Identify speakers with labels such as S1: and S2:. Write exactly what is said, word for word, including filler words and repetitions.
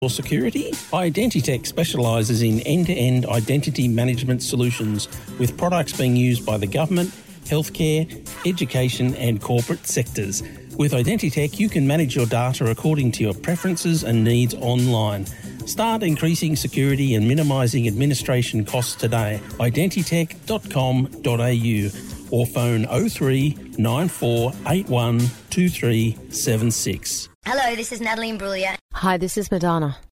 S1: Security? Identitech specialises in end-to-end identity management solutions with products being used by the government, healthcare, education and corporate sectors. With Identitech, you can manage your data according to your preferences and needs online. Start increasing security and minimising administration costs today. identitech dot com dot a u or phone oh three nine four eight one two three seven six.
S2: Hello, this is Natalie Imbruglia.
S3: Hi, this is Madonna.